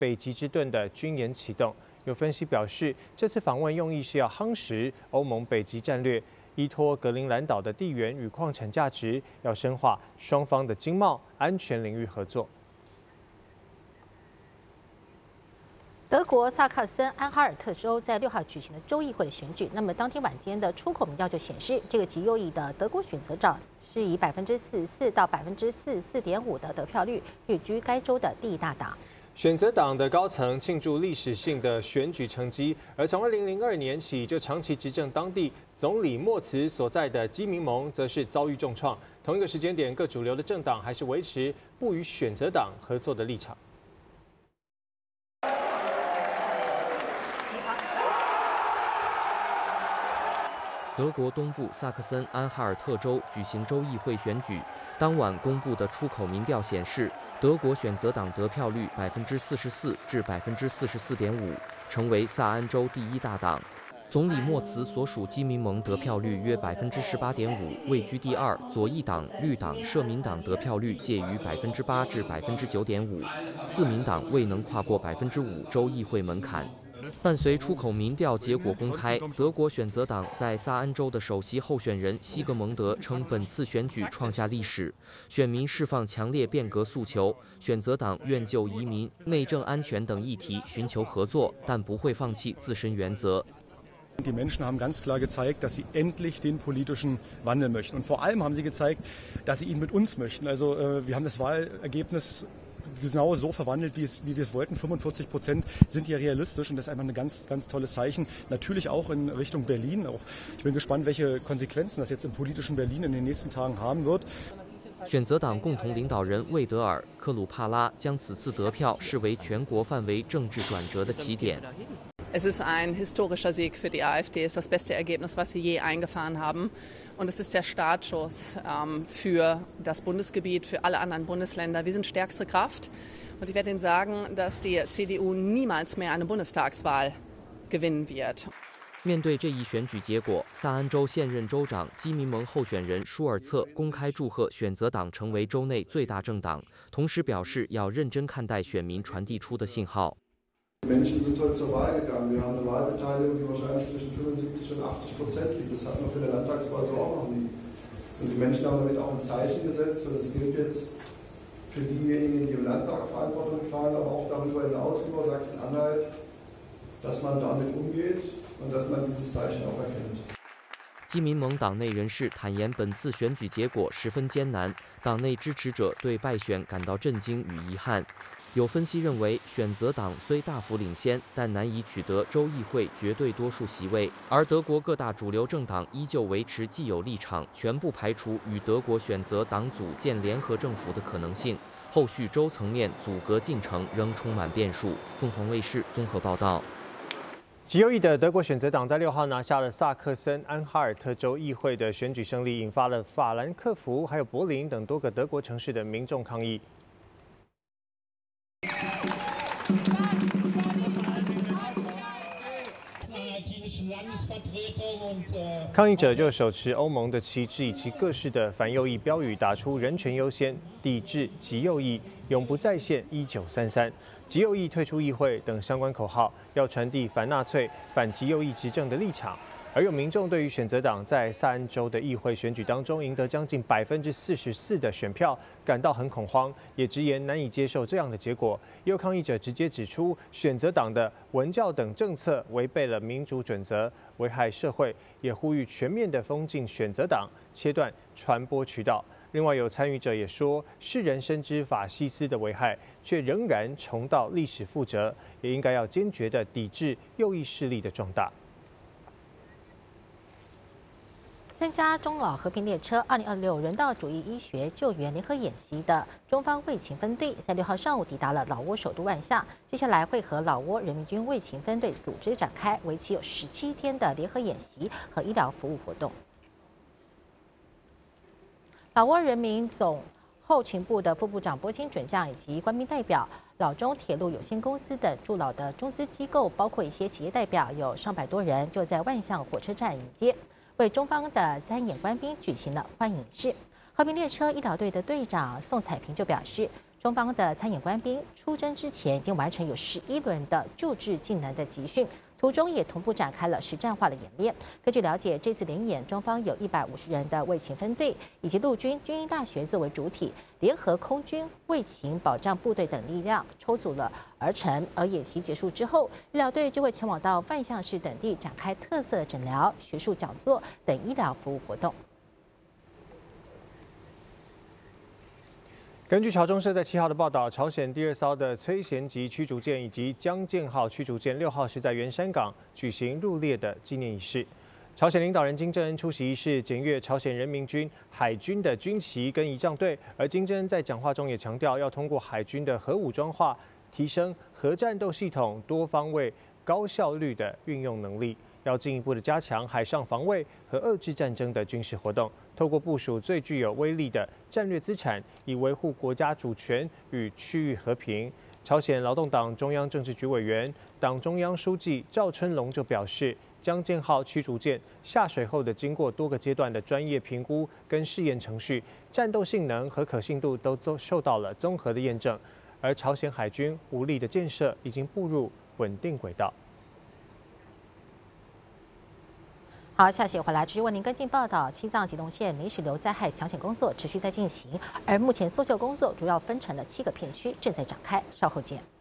北极之盾的军演启动。有分析表示，这次访问用意是要夯实欧盟北极战略，依托格陵兰岛的地缘与矿产价值，要深化双方的经贸、安全领域合作。 德国萨克森安哈尔特州在6号举行的州议会的选举，那么当天晚间的出口民调就显示，这个极右翼的德国选择长是以44%到44.5%的得票率，跃居该州的第一大党。 选择党的高层庆祝历史性的选举成绩，而从2002年起就长期执政当地总理莫茨所在的基民盟则是遭遇重创。同一个时间点，各主流的政党还是维持不与选择党合作的立场。 德国东部萨克森安哈尔特州举行州议会选举，当晚公布的出口民调显示，德国选择党得票率44%至44.5%，成为萨安州第一大党。总理莫茨所属基民盟得票率约18.5%，位居第二。左翼党、绿党、社民党得票率介于8%至9.5%，自民党未能跨过5%州议会门槛。 伴随出口民调结果公开，德国选择党在萨安州的首席候选人西格蒙德称，本次选举创下历史，选民释放强烈变革诉求，选择党愿就移民、内政安全等议题寻求合作，但不会放弃自身原则。 Die Menschen haben ganz klar gezeigt, dass sie endlich den politischen Wandel möchten. Und vor allem haben sie gezeigt, dass sie ihn mit uns möchten. Also wir haben das Wahlergebnis genau so verwandelt, wie wir es wollten. 45% sind ja realistisch und das ist einfach ein ganz, ganz tolles Zeichen. Natürlich auch in Richtung Berlin. Auch ich bin gespannt, welche Konsequenzen das jetzt im politischen Berlin in den nächsten Tagen haben wird. 选择党共同领导人魏德尔·克鲁帕拉将此次得票视为全国范围政治转折的起点。 Es ist ein historischer Sieg für die AfD. Es ist das beste Ergebnis, was wir je eingefahren haben. Und es ist der Startschuss für das Bundesgebiet, für alle anderen Bundesländer. Wir sind stärkste Kraft. Und ich werde Ihnen sagen, dass die CDU niemals mehr eine Bundestagswahl gewinnen wird. 面对这一选举结果，萨安州现任州长基民盟候选人舒尔策公开祝贺选择党成为州内最大政党，同时表示要认真看待选民传递出的信号。 Menschen sind heute zur Wahl gegangen. Wir haben eine Wahlbeteiligung, die wahrscheinlich zwischen 75% und 80% liegt. Das hatten wir für eine Landtagswahl so auch noch nie. Und die Menschen haben damit auch ein Zeichen gesetzt. Und es gilt jetzt für diejenigen, die im Landtag Verantwortung tragen, aber auch darüber hinaus über Sachsen-Anhalt, dass man damit umgeht und dass man dieses Zeichen auch erkennt. 基民盟党内人士坦言，本次选举结果十分艰难，党内支持者对败选感到震惊与遗憾。 有分析认为，选择党虽大幅领先，但难以取得州议会绝对多数席位。而德国各大主流政党依旧维持既有立场，全部排除与德国选择党组建联合政府的可能性。后续州层面阻隔进程仍充满变数。凤凰卫视综合报道。 极右翼的德国选择党在6号拿下了萨克森安哈尔特州议会的选举胜利，引发了法兰克福还有柏林等多个德国城市的民众抗议。 抗议者就手持欧盟的旗帜以及各式的反右翼标语，打出“人权优先”、抵制极右翼、永不再现1933、极右翼退出议会等相关口号，要传递反纳粹、反极右翼执政的立场。而有民众对于选择党在萨安州的议会选举当中赢得将近44%的选票感到很恐慌，也直言难以接受这样的结果。也有抗议者直接指出，选择党的文教等政策违背了民主准则，危害社会，也呼吁全面的封禁选择党，切断传播渠道。另外，有参与者也说，世人深知法西斯的危害，却仍然重蹈历史覆辙，也应该要坚决的抵制右翼势力的壮大。 参加中老和平列车2026人道主义医学救援联合演习的中方卫勤分队，在6号上午抵达了老挝首都万象，接下来会和老挝人民军卫勤分队组织展开为期有17天的联合演习和医疗服务活动。老挝人民总后勤部的副部长波辛准将以及官兵代表、老中铁路有限公司的驻老的中资机构，包括一些企业代表，有上百多人，就在万象火车站迎接。 为中方的参演官兵举行了欢迎仪式。和平列车医疗队的队长宋彩萍就表示， 中方的参演官兵出征之前，已经完成有11轮的驻制技能的集训，途中也同步展开了实战化的演练。根据了解，这次联演，中方有150人的卫勤分队，以及陆军军医大学作为主体，联合空军、卫勤保障部队等力量抽组了而成。而演习结束之后，医疗队就会前往到万象市等地展开特色诊疗、学术讲座等医疗服务活动。 根据朝中社在7号的报道，朝鲜第2艘的崔贤级驱逐舰以及江建号驱逐舰6号是在圆山港举行入列的纪念仪式。朝鲜领导人金正恩出席仪式，检阅朝鲜人民军海军的军旗跟仪仗队。而金正恩在讲话中也强调，要通过海军的核武装化，提升核战斗系统多方位、高效率的运用能力。要进一步的加强海上防卫和遏制战争的军事活动，透过部署最具有威力的战略资产，以维护国家主权与区域和平。朝鲜劳动党中央政治局委员、党中央书记赵春龙就表示，江建号驱逐舰下水后的经过多个阶段的专业评估跟试验程序，战斗性能和可信度都受到了综合的验证，而朝鲜海军武力的建设已经步入稳定轨道。 好，下节回来继续为您跟进报道。西藏吉隆县泥石流灾害抢险工作持续在进行，而目前搜救工作主要分成了7个片区，正在展开。稍后见。